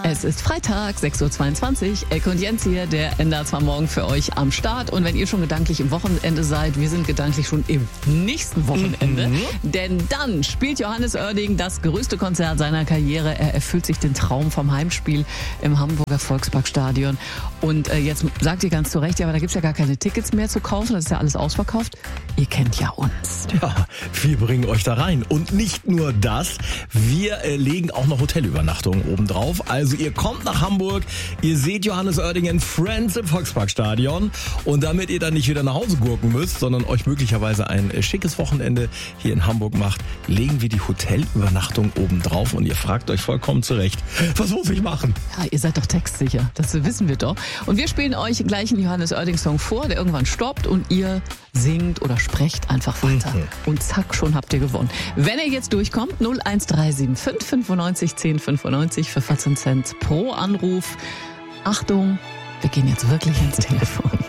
Es ist Freitag, 6.22 Uhr. Elke und Jens hier, der NDR zwar morgen für euch am Start. Und wenn ihr schon gedanklich im Wochenende seid, wir sind gedanklich schon im nächsten Wochenende. Denn dann spielt Johannes Oerding das größte Konzert seiner Karriere. Er erfüllt sich den Traum vom Heimspiel im Hamburger Volksparkstadion. Und jetzt sagt ihr ganz zu Recht, ja, aber da gibt's ja gar keine Tickets mehr zu kaufen. Das ist ja alles ausverkauft. Ihr kennt ja uns. Ja, wir bringen euch da rein. Und nicht nur das, wir legen auch noch Hotelübernachtungen obendrauf. Also ihr kommt nach Hamburg, ihr seht Johannes Oerding in Friends im Volksparkstadion. Und damit ihr dann nicht wieder nach Hause gurken müsst, sondern euch möglicherweise ein schickes Wochenende hier in Hamburg macht, legen wir die Hotelübernachtung obendrauf. Und ihr fragt euch vollkommen zurecht, was muss ich machen? Ja, ihr seid doch textsicher, das wissen wir doch. Und wir spielen euch gleich einen Johannes Oerding-Song vor, der irgendwann stoppt und ihr singt oder sprecht einfach weiter. Und zack, schon habt ihr gewonnen. Wenn ihr jetzt durchkommt, 01375 95 10 95 für 14 Cent pro Anruf. Achtung, wir gehen jetzt wirklich ins Telefon.